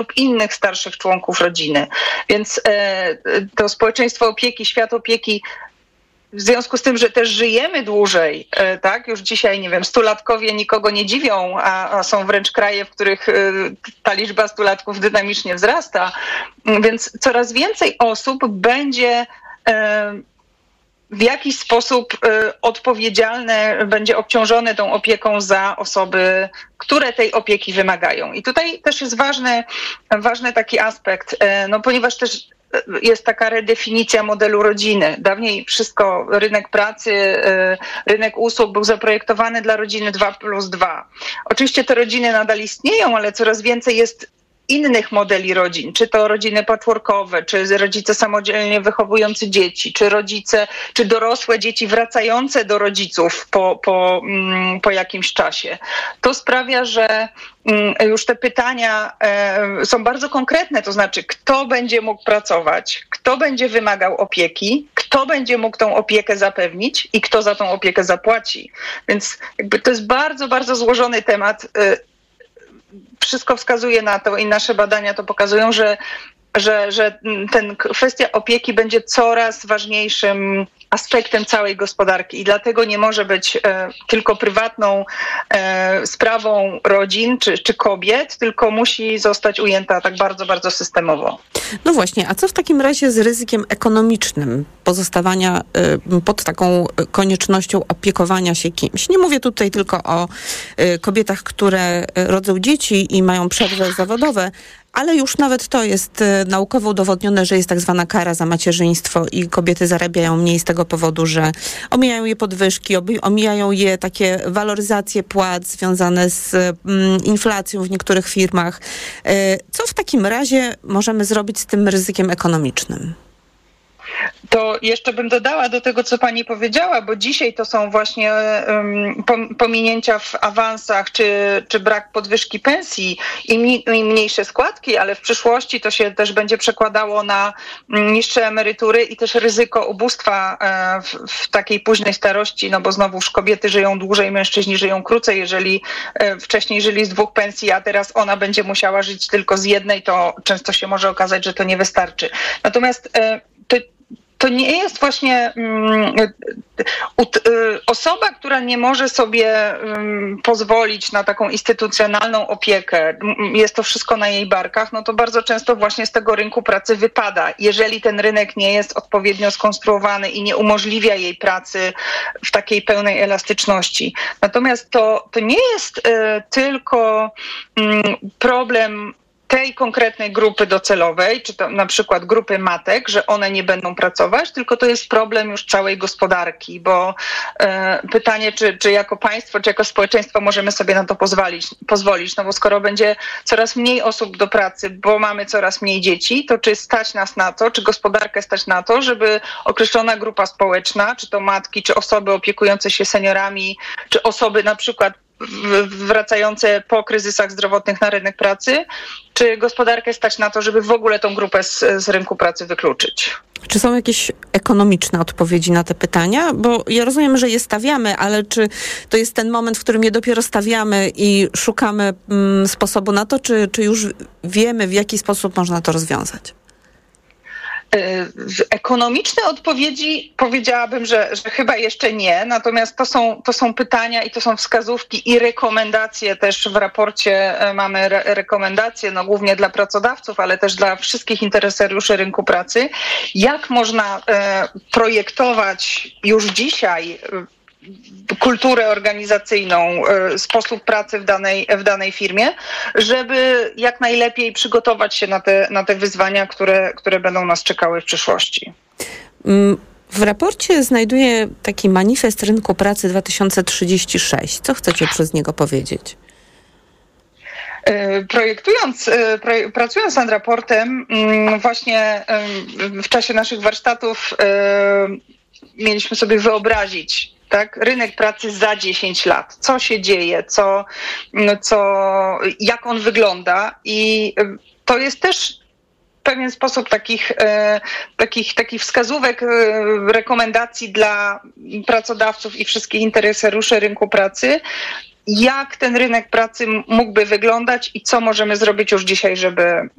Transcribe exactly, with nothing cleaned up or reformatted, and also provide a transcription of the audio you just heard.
lub innych starszych członków rodziny. Więc to społeczeństwo opieki, świat opieki, w związku z tym, że też żyjemy dłużej, tak, już dzisiaj, nie wiem, stulatkowie nikogo nie dziwią, a, a są wręcz kraje, w których ta liczba stulatków dynamicznie wzrasta, więc coraz więcej osób będzie w jakiś sposób odpowiedzialne, będzie obciążone tą opieką za osoby, które tej opieki wymagają. I tutaj też jest ważny, ważny taki aspekt, no ponieważ też jest taka redefinicja modelu rodziny. Dawniej wszystko, rynek pracy, rynek usług był zaprojektowany dla rodziny dwa plus dwa. Oczywiście te rodziny nadal istnieją, ale coraz więcej jest innych modeli rodzin, czy to rodziny patchworkowe, czy rodzice samodzielnie wychowujący dzieci, czy rodzice, czy dorosłe dzieci wracające do rodziców po, po, po jakimś czasie. To sprawia, że już te pytania są bardzo konkretne, to znaczy kto będzie mógł pracować, kto będzie wymagał opieki, kto będzie mógł tą opiekę zapewnić i kto za tą opiekę zapłaci. Więc jakby to jest bardzo, bardzo złożony temat. Wszystko wskazuje na to i nasze badania to pokazują, że, że, że ten kwestia opieki będzie coraz ważniejszym aspektem całej gospodarki i dlatego nie może być e, tylko prywatną e, sprawą rodzin czy, czy kobiet, tylko musi zostać ujęta tak bardzo, bardzo systemowo. No właśnie, a co w takim razie z ryzykiem ekonomicznym pozostawania y, pod taką koniecznością opiekowania się kimś? Nie mówię tutaj tylko o y, kobietach, które rodzą dzieci i mają przerwy zawodowe, ale już nawet to jest y, naukowo udowodnione, że jest tak zwana kara za macierzyństwo i kobiety zarabiają mniej z tego powodu, że omijają je podwyżki, omijają je takie waloryzacje płac związane z y, inflacją w niektórych firmach. Y, co w takim razie możemy zrobić z tym ryzykiem ekonomicznym? To jeszcze bym dodała do tego, co pani powiedziała, bo dzisiaj to są właśnie um, pominięcia w awansach, czy, czy brak podwyżki pensji i, mi, i mniejsze składki, ale w przyszłości to się też będzie przekładało na niższe emerytury i też ryzyko ubóstwa e, w, w takiej późnej starości, no bo znowuż kobiety żyją dłużej, mężczyźni żyją krócej. Jeżeli e, wcześniej żyli z dwóch pensji, a teraz ona będzie musiała żyć tylko z jednej, to często się może okazać, że to nie wystarczy. Natomiast e, to To nie jest właśnie um, osoba, która nie może sobie um, pozwolić na taką instytucjonalną opiekę, jest to wszystko na jej barkach, no to bardzo często właśnie z tego rynku pracy wypada, jeżeli ten rynek nie jest odpowiednio skonstruowany i nie umożliwia jej pracy w takiej pełnej elastyczności. Natomiast to, to nie jest y, tylko y, problem tej konkretnej grupy docelowej, czy to na przykład grupy matek, że one nie będą pracować, tylko to jest problem już całej gospodarki, bo e, pytanie, czy, czy jako państwo, czy jako społeczeństwo możemy sobie na to pozwolić, pozwolić, no bo skoro będzie coraz mniej osób do pracy, bo mamy coraz mniej dzieci, to czy stać nas na to, czy gospodarkę stać na to, żeby określona grupa społeczna, czy to matki, czy osoby opiekujące się seniorami, czy osoby na przykład wracające po kryzysach zdrowotnych na rynek pracy, czy gospodarkę stać na to, żeby w ogóle tą grupę z, z rynku pracy wykluczyć? Czy są jakieś ekonomiczne odpowiedzi na te pytania? Bo ja rozumiem, że je stawiamy, ale czy to jest ten moment, w którym je dopiero stawiamy i szukamy mm, sposobu na to, czy, czy już wiemy, w jaki sposób można to rozwiązać? Ekonomiczne odpowiedzi powiedziałabym, że, że chyba jeszcze nie, natomiast to są, to są pytania i to są wskazówki i rekomendacje też w raporcie mamy re- rekomendacje, no głównie dla pracodawców, ale też dla wszystkich interesariuszy rynku pracy, jak można e, projektować już dzisiaj kulturę organizacyjną, sposób pracy w danej, w danej firmie, żeby jak najlepiej przygotować się na te, na te wyzwania, które, które będą nas czekały w przyszłości. W raporcie znajduję taki manifest rynku pracy dwa tysiące trzydzieści sześć. Co chcecie przez niego powiedzieć? Projektując, pracując nad raportem, właśnie w czasie naszych warsztatów mieliśmy sobie wyobrazić, tak, rynek pracy za dziesięć lat. Co się dzieje, co, co, jak on wygląda i to jest też pewien sposób takich, e, takich, takich wskazówek, e, rekomendacji dla pracodawców i wszystkich interesariuszy rynku pracy, jak ten rynek pracy mógłby wyglądać i co możemy zrobić już dzisiaj, żeby